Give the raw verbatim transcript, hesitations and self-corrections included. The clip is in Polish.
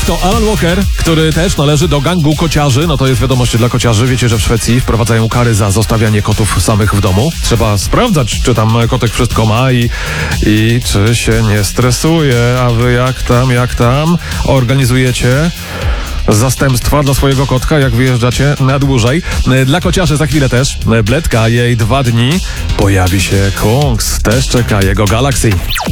Ponadto Alan Walker, który też należy do gangu kociarzy, no to jest wiadomość dla kociarzy. Wiecie, że w Szwecji wprowadzają kary za zostawianie kotów samych w domu. Trzeba sprawdzać, czy tam kotek wszystko ma i, i czy się nie stresuje. A wy jak tam, jak tam organizujecie zastępstwa dla swojego kotka, jak wyjeżdżacie na dłużej? Dla kociarzy za chwilę też Bledka, jej dwa dni. Pojawi się Kungs, też czeka jego Galaxy.